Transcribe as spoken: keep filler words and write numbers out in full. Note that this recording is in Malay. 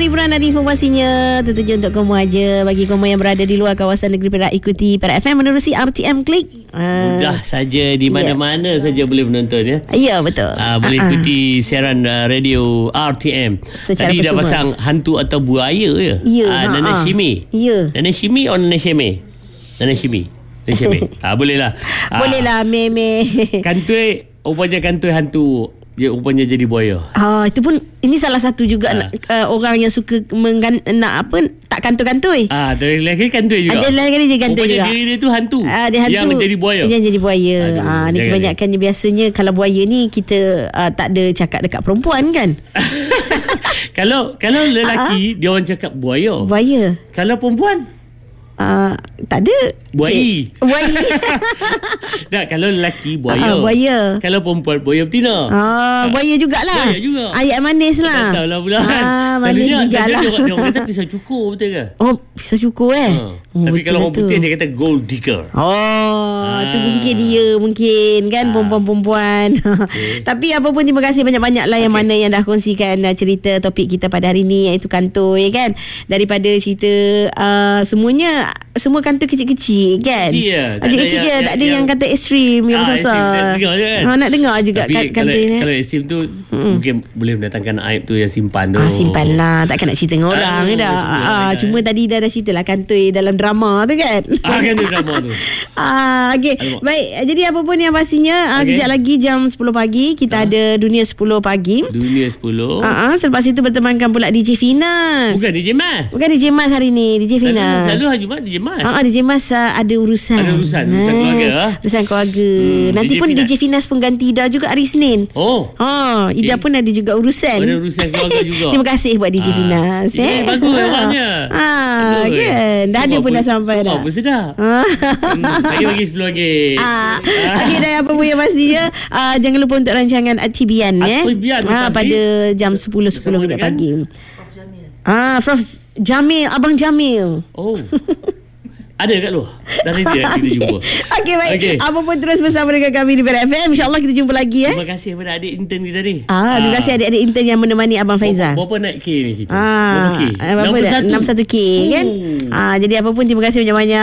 hiburan dan informasinya tertuju untuk kamu aja. Bagi kamu yang berada di luar kawasan negeri Perak, ikuti Perak F M menerusi R T M Klik. Mudah saja, di mana-mana yeah. saja boleh menonton ya. Ya, betul. Uh, boleh uh-huh. ikuti siaran uh, radio R T M. Secara Tadi bersama. dah pasang hantu atau buaya ya. Ya. Uh, Nana Shimi. Ya. Nana Shimi or Nana Sheme? Nana Shimi. Nana Sheme. Ah, boleh lah. Boleh lah, meme. Kantoi, rupanya kantoi hantu. Dia rupanya jadi buaya. Ah, itu pun ini salah satu juga ah. uh, orang yang suka menggan, nak apa tak kantoi-kantoi. Ah, dari lagi kantoi juga. Ada lagi dia kantoi rupanya juga. Diri dia tu hantu. Ah, dia hantu yang menjadi buaya. Yang jadi buaya. Aduh, ah, ni kebanyakannya ni. Biasanya kalau buaya ni kita uh, tak ada cakap dekat perempuan kan. kalau kalau lelaki ah. dia orang cakap buaya. Buaya. Kalau perempuan Uh, tak ada. Buai. Buai. Tak, kalau lelaki buaya. Uh, buaya. Kalau perempuan buaya betina. Ah, buaya jugalah. Buaya juga. Ayat manis lah. Tak tahulah pula. Ah, manis jugalah. Dia orang kata pisau cukur, betul ke? Oh, pisau cukur eh. Ha. Hmm, Tapi kalau orang putih dia kata gold digger. Oh, ah. tu mungkin dia mungkin kan ah. perempuan-perempuan. Okay. Tapi apa pun terima kasih banyak-banyak lah yang okay. mana yang dah kongsikan uh, cerita topik kita pada hari ni, iaitu kantoi kan. Daripada cerita uh, semuanya semua kantoi kecil-kecil kan. Kecil je. Kecil-kecil je, tak ada yang, yang kata ekstrim yang ah, besar. Nak dengar je kan. Ha, nak dengar juga tapi kantoi kalau, ni. Kalau ekstrim tu mm. mungkin boleh mendatangkan aib tu yang simpan tu. Ah, simpan lah. Takkan nak cerita dengan orang ah, dah. Ah, cuma kan. Tadi dah dah cerita lah kantoi dalam drama tu kan. Ah, kantoi drama tu. ah, okay. Baik, jadi apa pun yang pastinya okay. kejap lagi jam sepuluh pagi kita ah. ada Dunia sepuluh pagi. Dunia sepuluh. Ah, ah, selepas itu bertemankan pula D J Finas. Bukan D J Mas. Bukan D J Mas hari ni, D J Finas. Selalu hari Jumaat D J Mas. Ah, D J Mas uh, ada urusan. Ada urusan, urusan keluarga. Ah. Urusan keluarga. Hmm, Nanti D J pun Finas. D J Finas pengganti Ida juga hari Senin. Oh. Ha, Ida okay. pun ada juga urusan. Ada urusan keluarga juga. Terima kasih buat D J ah. Finas. Eh, eh. bagus orangnya. Ah, kan. Dah ada pun dah sampai dah. Apa sedap. Bagi-bagi sepuluh ringgit. Ah. Okey, dah apa pun yang pastinya. Ah, jangan lupa untuk rancangan Atibian eh. Atibian ah, pada jam sepuluh sepuluh minit pagi. Prof Jamil. Ah, Prof Jamil, Abang Jamil. Oh. Ada kat luar. Dah nanti kita jumpa. Okey, baik. Okay. Apa pun terus bersama dengan kami di Perak F M. InsyaAllah kita jumpa lagi eh. Terima kasih kepada adik intern kita ni. Ah, terima kasih adik-adik intern yang menemani Abang Faizal. Berapa naik K ni kita? Ah, berapa K? enam puluh satu K kan? Ah, jadi apa pun terima kasih banyak-banyak.